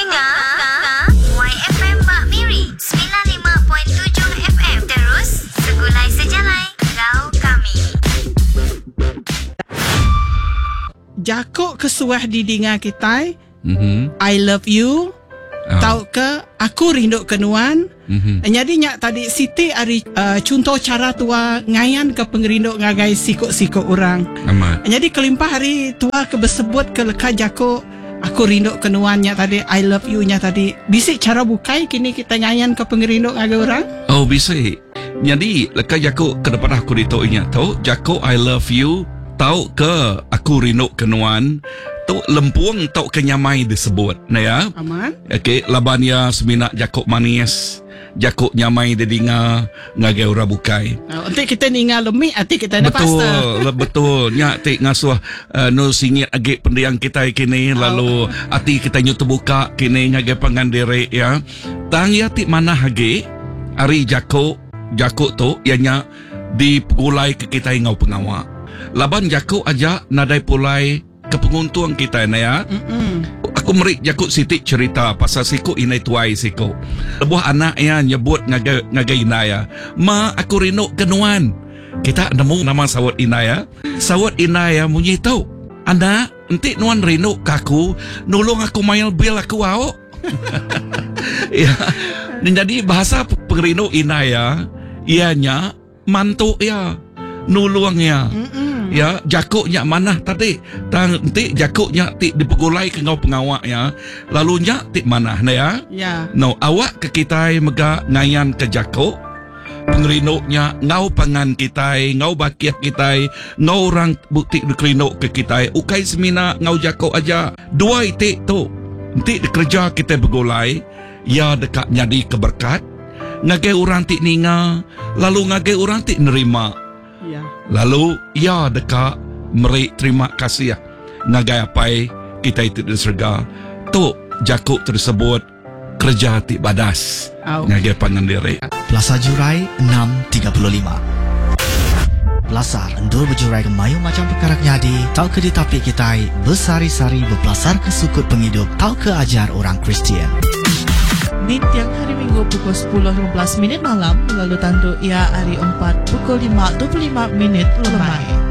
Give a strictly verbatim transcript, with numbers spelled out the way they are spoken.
dengar Y F M Mak Miri sembilan puluh lima perpuluhan tujuh F M. Terus segulai sejalai Rau Kami. Jakok kesuah di dengar kita. Mm-hmm. I love you. Oh. Tahu ke aku rindu kenuan. Mm-hmm. Jadi nyak tadi Siti ari uh, contoh cara tua ngayan ke pengerinduk ngagai sikok-sikok orang. Amat. Jadi kelimpah hari tua ke bersebut ke leka jako aku rindu kenuan nya tadi I love you nya tadi. Bisik cara bukai kini kita ngayan ke pengerinduk ngagai orang. Oh bisa. Jadi leka jako ke depan aku dito ingat tahu jako I love you tahu ke aku rindu kenuan. Tu lempuang tau kenyamai disebut nah ya. Aman. Okey, labannya seminak jakok manis, jakok nyamai dedinga ngagai ora bukai. Uh, Nanti kita ningal lemik hati kita ada pasta. Betul, betul. Nya tik ngasuh uh, no singit agak pendiang kita kini lalu hati kita nyu terbuka kini ngagai pangandere ya. Tang ya tik mana hage ari jakok jakok tu ianya dipulai ke kita ngau pengawak. Laban jakok aja nadai pulai ke penguntung kita na ya. Mm-mm. Aku merik jakut Siti cerita pasal siko inai tuai siko. Lebuh anak ya nyebut ngagai ngagai inaya. Ma aku rindu kenuan. Kita nemu nama sawat inaya. Sawat inaya munyi tahu. Anak, enti nuan rindu kaku, nulung aku mail bil aku wao. Ya. Jadi bahasa pengrindu inaya ianya mantu ya. Nulungnya. Mm-mm. Ya, jakuknya mana tadi? Tang ti jakuknya ti dipegulai ke ngau pengawak ya. Lalunya ti mana nah ya? Ya. No, awak ke kita mega ngayan ke jakuk. Pengrinuknya ngau pangan kita, ngau bakiak kita, ngau orang bukti dikerinuk ke kita. Ukai semina ngau jakuk aja. Dua ti tu. Ti kerja kita begulai, ya dekat nyadi keberkat. Ngagai orang ti ninga, lalu ngagai orang ti nerima. Ya. Lalu ya dekat merik terima kasih ngagai apai kita itu diserga tu jakuk tersebut kerja ti badas Au. ngagai pangandere. Plaza Jurai enam tiga puluh lima. Belasar endur berjurai ke mayu macam perkara nyadi. Tau ke di tapi kita bersari-sari berpelasar ke sukut penghidup. Tau ke ajar orang Kristian. Di tiang hari Minggu pukul sepuluh lima belas minit malam, lalu tanduk ia hari empat pukul lima dua puluh lima minit lemai.